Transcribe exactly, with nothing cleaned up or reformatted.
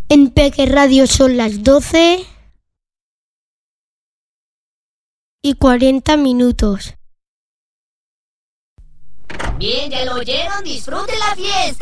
En Peque Radio son las doce y cuarenta minutos. Bien, ya lo oyeron, disfruten la fiesta.